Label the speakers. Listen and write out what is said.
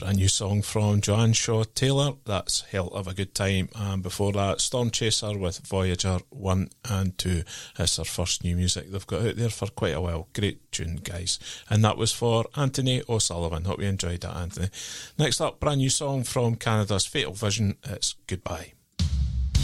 Speaker 1: Brand new song from Joanne Shaw Taylor, that's Hell of a Good Time. And before that, Storm Chaser with Voyager 1 and 2. It's their first new music they've got out there for quite a while. Great tune, guys. And that was for Anthony O'Sullivan. Hope you enjoyed that, Anthony. Next up, brand new song from Canada's Fatal Vision. It's Goodbye.